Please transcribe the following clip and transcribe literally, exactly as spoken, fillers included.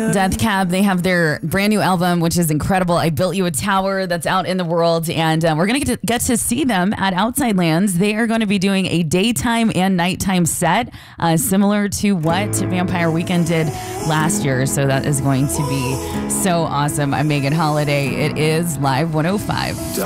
Death Cab, they have their brand new album, which is incredible. I Built You a Tower, that's out in the world. And uh, we're going to get to see them at Outside Lands. They are going to be doing a daytime and nighttime set, uh, similar to what Vampire Weekend did last year. So that is going to be so awesome. I'm Megan Holiday. It is Live one oh five.